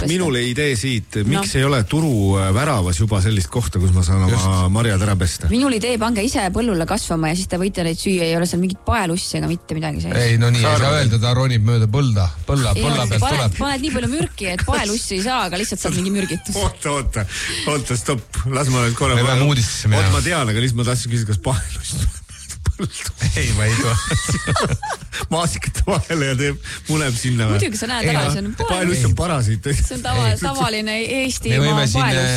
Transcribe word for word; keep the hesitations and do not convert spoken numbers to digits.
minule idee siit, miks no. ei ole turu väravas juba sellist kohta, kus ma saan oma Just. marjad ära pesta? Minul idee, pange ise põllule kasvama ja siis te võite neid süüa, ei ole seal mingit paelussi ega mitte midagi sees. Ei, no nii, ei saa öelda, ta ronib mööda põlda. Põlla, põlla pealt paned, tuleb. Paned nii palju mürki, et paelussi ei saa, aga lihtsalt saad mingi mürgitus. Oota, oota, oota, stopp. Las ma nüüd korra... Me uudistesse oota, ma tean, aga lihtsalt ma tahtsin küsida, kas paelussi ei, ma ei tule. Maasikate vahele ja teeb, muneb sinna. Muidugi sa näed ära, see on paeluss on parasiit. See on tava, tavaline Eesti maa paeluss.